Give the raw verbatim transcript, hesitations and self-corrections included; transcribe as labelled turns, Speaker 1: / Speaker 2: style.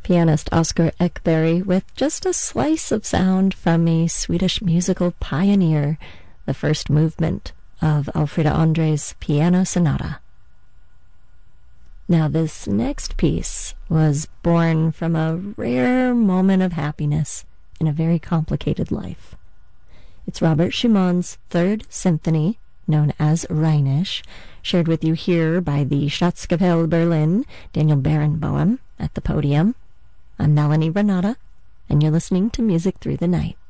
Speaker 1: pianist Oscar Ekberg with just a slice of sound from a Swedish musical pioneer, the first movement of Alfreda André's Piano Sonata. Now, this next piece was born from a rare moment of happiness in a very complicated life. It's Robert Schumann's Third Symphony, known as Rhenish, shared with you here by the Staatskapelle Berlin, Daniel Barenboim at the podium. I'm Melanie Renata, and you're listening to Music Through the Night.